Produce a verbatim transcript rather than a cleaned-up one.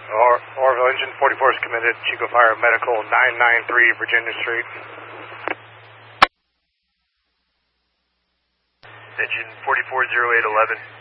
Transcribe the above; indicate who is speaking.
Speaker 1: Or, Orville, engine forty-four is committed. Chico Fire Medical, nine ninety-three Virginia Street.
Speaker 2: Engine forty-four, zero eight eleven.